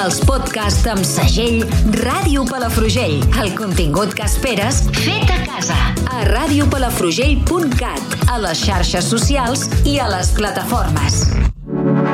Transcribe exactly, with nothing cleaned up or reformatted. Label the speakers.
Speaker 1: els podcasts amb segell Ràdio Palafrugell. El contingut que esperes fet a casa. A radiopalafrugell punt cat, a les xarxes socials i a les plataformes.